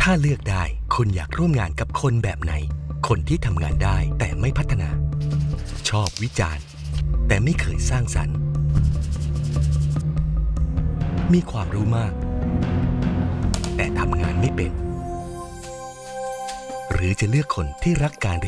ถ้าเลือกได้คุณอยากร่วมงานกับคนแบบไหนคนที่ทำงานได้แต่ไม่พัฒนาชอบวิจารณ์แต่ไม่เคยสร้างสรรค์มีความรู้มากแต่ทำงานไม่เป็นหรือจะเลือกคนที่รักการเรียน